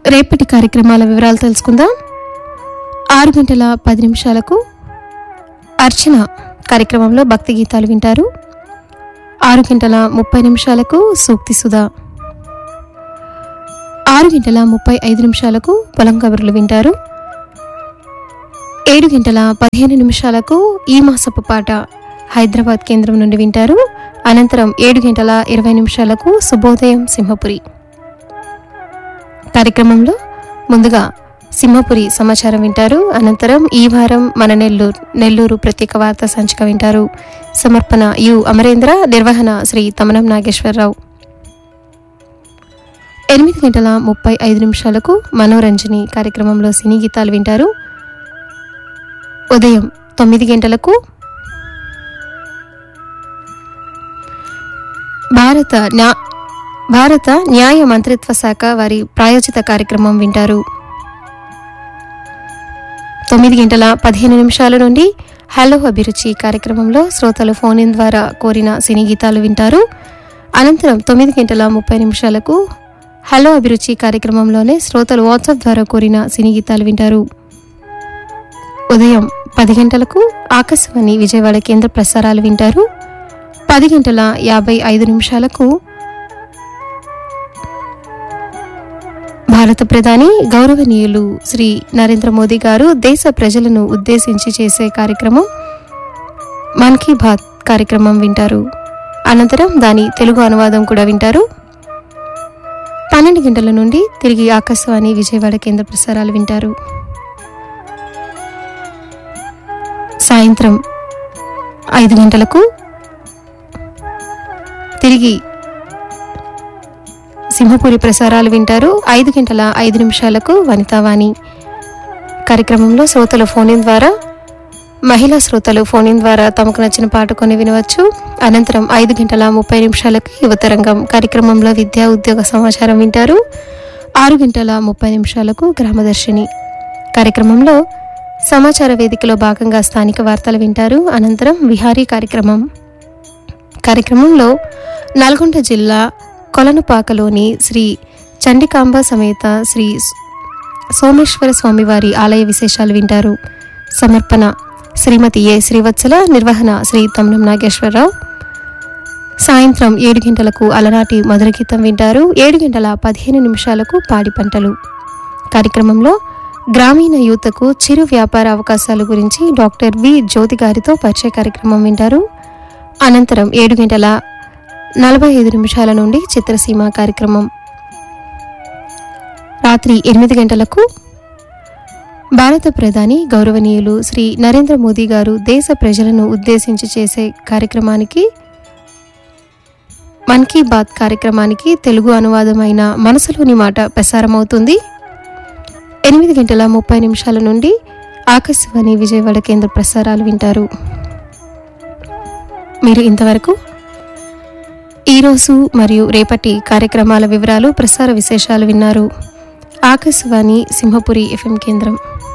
రేపటి కార్యక్రమాల వివరాలు తెలుసుకుందాం. 6:10 అర్చన కార్యక్రమంలో భక్తి గీతాలు వింటారు. 6:30 సూక్తి సుధా, 6:35 పొలం కబుర్లు వింటారు. 7:15 ఈ మాసపు పాట హైదరాబాద్ కేంద్రం నుండి వింటారు. అనంతరం 7:20 శుభోదయం సింహపురి కార్యక్రమంలో ముందుగా సింహపురి సమాచారం వింటారు. అనంతరం ఈ వారం మన నెల్లూరు ప్రత్యేక వార్తా సంచిక వింటారు. సమర్పణ యు అమరేంద్ర, నిర్వహణ శ్రీ తమనం నాగేశ్వరరావు. 8:35 మనోరంజని కార్యక్రమంలో సినీ గీతాలు వింటారు. ఉదయం 9 గంటలకు భారత న్యాయ మంత్రిత్వ శాఖ వారి ప్రాయోజిత కార్యక్రమం వింటారు. 9:15 నుండి హలో అభిరుచి కార్యక్రమంలో శ్రోతలు ఫోన్ ఇన్ ద్వారా కోరిన సినీ గీతాలు వింటారు. అనంతరం 9:30 హలో అభిరుచి కార్యక్రమంలోనే శ్రోతలు వాట్సాప్ ద్వారా కోరిన సినీ గీతాలు వింటారు. ఉదయం 10 గంటలకు ఆకాశవాణి విజయవాడ కేంద్ర ప్రసారాలు వింటారు. 10:55 భారత ప్రధాని గౌరవనీయులు శ్రీ నరేంద్ర మోదీ గారు దేశ ప్రజలను ఉద్దేశించి చేసే కార్యక్రమం మన్ కీ బాత్ కార్యక్రమం వింటారు. అనంతరం దాని తెలుగు అనువాదం కూడా వింటారు. 12 గంటల నుండి తిరిగి ఆకాశవాణి విజయవాడ కేంద్ర ప్రసారాలు వింటారు. సాయంత్రం 5 గంటలకు తిరిగి సింహపురి ప్రసారాలు వింటారు. 5:05 వనితావాణి కార్యక్రమంలో శ్రోతలు ఫోన్ ఇన్ ద్వారా, మహిళా శ్రోతలు ఫోన్ ఇన్ ద్వారా తమకు నచ్చిన పాట కొని వినవచ్చు. అనంతరం 5:30 యువతరంగం కార్యక్రమంలో విద్యా ఉద్యోగ సమాచారం వింటారు. 6:30 గ్రామదర్శిని కార్యక్రమంలో సమాచార వేదికలో భాగంగా స్థానిక వార్తలు వింటారు. అనంతరం విహారీ కార్యక్రమంలో నల్గొండ జిల్లా కొలనుపాకలోని శ్రీ చండికాంబ సమేత శ్రీ సోమేశ్వర స్వామివారి ఆలయ విశేషాలు వింటారు. సమర్పణ శ్రీమతి ఏ శ్రీవత్సల, నిర్వహణ శ్రీ తమనం నాగేశ్వరరావు. సాయంత్రం 7 గంటలకు అలనాటి మధుర గీతం వింటారు. 7:15 పాడి పంటలు కార్యక్రమంలో గ్రామీణ యువతకు చిరు వ్యాపార అవకాశాల గురించి డాక్టర్ వి జ్యోతి గారితో పరిచయ కార్యక్రమం వింటారు. అనంతరం 7:45 నుండి చిత్రసీమ కార్యక్రమం. రాత్రి 8 గంటలకు భారత ప్రధాని గౌరవనీయులు శ్రీ నరేంద్ర మోదీ గారు దేశ ప్రజలను ఉద్దేశించి చేసే కార్యక్రమానికి మన్ కీ బాత్ కార్యక్రమానికి తెలుగు అనువాదమైన మనసులోని మాట ప్రసారమవుతుంది. 8:30 నుండి ఆకాశవాణి విజయవాడ కేంద్ర ప్రసారాలు వింటారు. మీరు ఇంతవరకు ఈరోజు మరియు రేపటి కార్యక్రమాల వివరాలు, ప్రసార విశేషాలు విన్నారు. ఆకాశవాణి సింహపురి FM కేంద్రం.